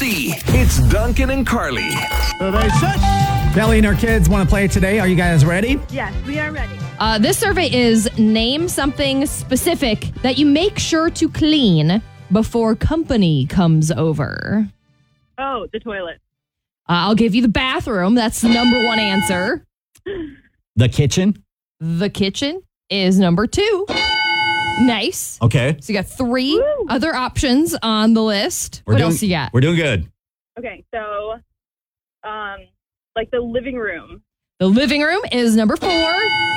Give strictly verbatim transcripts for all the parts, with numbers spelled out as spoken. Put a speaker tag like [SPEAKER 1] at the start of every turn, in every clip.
[SPEAKER 1] C. It's Duncan and Carly.
[SPEAKER 2] So they said.
[SPEAKER 3] Belly and her kids want to play today. Are you guys ready?
[SPEAKER 4] Yes, we are ready.
[SPEAKER 5] Uh, this survey is name something specific that you make sure to clean before company comes over.
[SPEAKER 4] Oh, the toilet.
[SPEAKER 5] Uh, I'll give you the bathroom. That's the number one answer.
[SPEAKER 3] The kitchen.
[SPEAKER 5] The kitchen is number two. Nice.
[SPEAKER 3] Okay.
[SPEAKER 5] So you got three
[SPEAKER 4] Woo.
[SPEAKER 5] other options on the list.
[SPEAKER 3] We're
[SPEAKER 5] what
[SPEAKER 3] doing,
[SPEAKER 5] else you got?
[SPEAKER 3] We're doing good.
[SPEAKER 4] Okay, so, um, like the living room.
[SPEAKER 5] The living room is number four.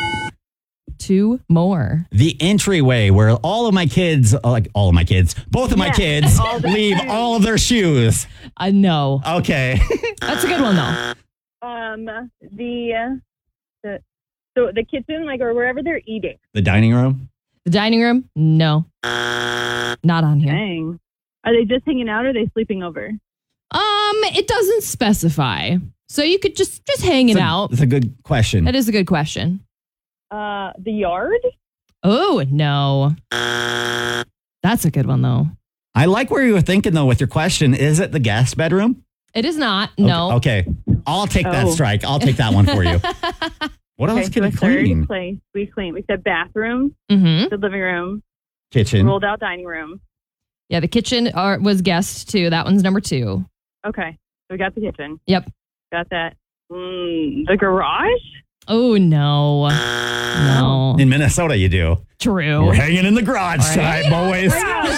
[SPEAKER 5] Two more.
[SPEAKER 3] The entryway where all of my kids, like all of my kids, both of my
[SPEAKER 4] Yeah,
[SPEAKER 3] kids
[SPEAKER 4] all their
[SPEAKER 3] leave
[SPEAKER 4] shoes.
[SPEAKER 3] all of their shoes.
[SPEAKER 5] I know.
[SPEAKER 3] Okay.
[SPEAKER 5] That's a good one, though.
[SPEAKER 4] Um, the, the, so the kitchen, like, or wherever they're eating.
[SPEAKER 3] The dining room.
[SPEAKER 5] The dining room? No. Not on here.
[SPEAKER 4] Dang. Are they just hanging out or are they sleeping over?
[SPEAKER 5] Um, it doesn't specify. So you could just, just hang it
[SPEAKER 3] It's a-
[SPEAKER 5] out.
[SPEAKER 3] It's a good question.
[SPEAKER 5] That is a good question.
[SPEAKER 4] Uh, the yard?
[SPEAKER 5] Oh, no. That's a good one, though.
[SPEAKER 3] I like where you were thinking, though, with your question. Is it the guest bedroom?
[SPEAKER 5] It is not. No.
[SPEAKER 3] Okay. okay. I'll take that
[SPEAKER 4] Oh.
[SPEAKER 3] strike. I'll take that one for you. What else
[SPEAKER 4] Okay,
[SPEAKER 3] can
[SPEAKER 4] so
[SPEAKER 3] I
[SPEAKER 4] the third
[SPEAKER 3] clean?
[SPEAKER 4] place we clean. We said bathroom,
[SPEAKER 5] Mm-hmm.
[SPEAKER 4] the living room,
[SPEAKER 3] Kitchen.
[SPEAKER 4] rolled out dining room.
[SPEAKER 5] Yeah, the kitchen are, was guessed, too. That one's number two.
[SPEAKER 4] Okay, so we got the kitchen.
[SPEAKER 5] Yep.
[SPEAKER 4] Got that. Mm, the garage?
[SPEAKER 5] Oh, no. No.
[SPEAKER 3] In Minnesota, you do.
[SPEAKER 5] True.
[SPEAKER 3] We're hanging in the garage
[SPEAKER 5] Right.
[SPEAKER 3] tonight, boys.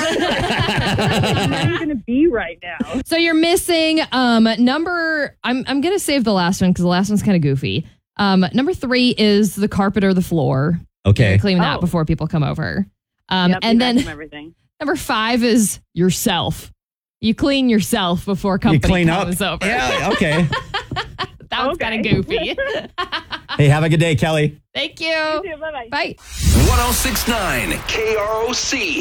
[SPEAKER 4] Where am I going to be right now?
[SPEAKER 5] So you're missing um number I'm I'm gonna save the last one because the last one's kind of goofy. Um number three is the carpet or the floor.
[SPEAKER 3] Okay.
[SPEAKER 5] You clean that
[SPEAKER 4] Oh.
[SPEAKER 5] before people come over. Um
[SPEAKER 4] Yep, we
[SPEAKER 5] and then
[SPEAKER 4] vacuum everything.
[SPEAKER 5] number five is yourself. You clean yourself before
[SPEAKER 3] You
[SPEAKER 5] company
[SPEAKER 3] clean up.
[SPEAKER 5] comes over.
[SPEAKER 3] Yeah, okay.
[SPEAKER 5] That was
[SPEAKER 4] Okay.
[SPEAKER 5] kind of goofy.
[SPEAKER 3] Hey, have a good day, Kelly.
[SPEAKER 5] Thank you.
[SPEAKER 4] You too, bye-bye.
[SPEAKER 5] Bye.
[SPEAKER 1] ten sixty-nine K R O C.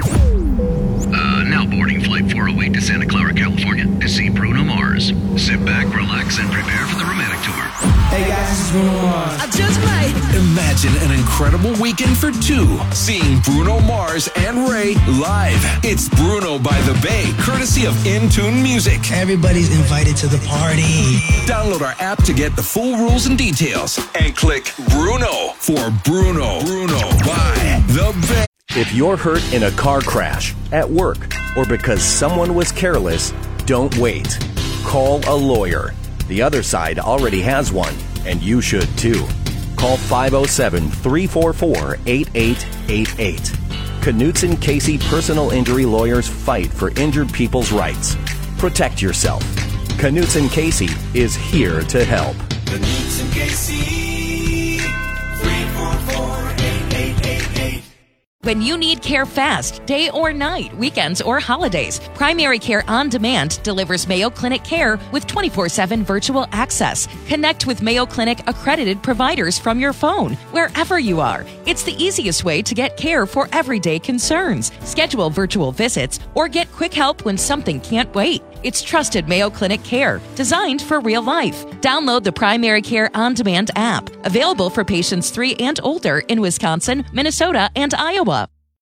[SPEAKER 6] Uh, now boarding flight four oh eight to Santa Clara, California to see Bruno Mars. Sit back, relax, and prepare for the romantic tour.
[SPEAKER 7] Hey guys, this is Bruno Mars. I just might.
[SPEAKER 1] Imagine an incredible weekend for two, seeing Bruno Mars and Ray live. It's Bruno by the Bay, courtesy of Intune Music.
[SPEAKER 7] Everybody's invited to the party.
[SPEAKER 1] Download our app to get the full rules and details, and click Bruno for Bruno. Bruno by the Bay.
[SPEAKER 8] If you're hurt in a car crash, at work, or because someone was careless, don't wait. Call a lawyer. The other side already has one, and you should too. Call five oh seven, three four four, eight eight eight eight. Knutson Casey Personal Injury Lawyers fight for injured people's rights. Protect yourself. Knutson Casey is here to help.
[SPEAKER 7] Knutson Casey, three four four, eight eight eight eight.
[SPEAKER 9] When you need care fast, day or night, weekends or holidays, Primary Care On Demand delivers Mayo Clinic care with twenty-four seven virtual access. Connect with Mayo Clinic accredited providers from your phone, wherever you are. It's the easiest way to get care for everyday concerns. Schedule virtual visits or get quick help when something can't wait. It's trusted Mayo Clinic care, designed for real life. Download the Primary Care On Demand app, available for patients three and older in Wisconsin, Minnesota, and Iowa.